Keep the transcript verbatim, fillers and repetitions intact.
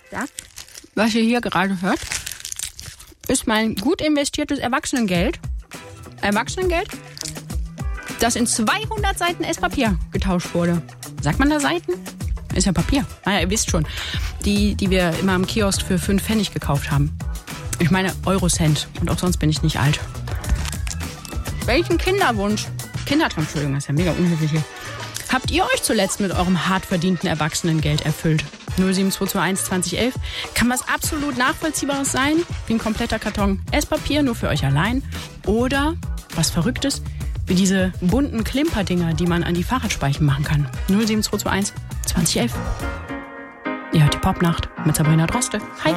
Das, was ihr hier gerade hört, ist mein gut investiertes Erwachsenengeld. Erwachsenengeld, das in zweihundert Seiten Esspapier getauscht wurde. Sagt man da Seiten? Ist ja Papier. Naja, ihr wisst schon. Die, die wir immer am Kiosk für fünf Pfennig gekauft haben. Ich meine Eurocent. Und auch sonst bin ich nicht alt. Welchen Kinderwunsch, Kindertraum, Entschuldigung, das ist ja mega unhöflich hier, habt ihr euch zuletzt mit eurem hart verdienten Erwachsenengeld erfüllt? null sieben zwei zwei eins zwanzig elf kann was absolut Nachvollziehbares sein, wie ein kompletter Karton Esspapier, nur für euch allein. Oder was Verrücktes, wie diese bunten Klimperdinger, die man an die Fahrradspeichen machen kann. null sieben zwei zwei eins zwanzig elf. Ihr hört die Popnacht mit Sabrina Droste. Hi.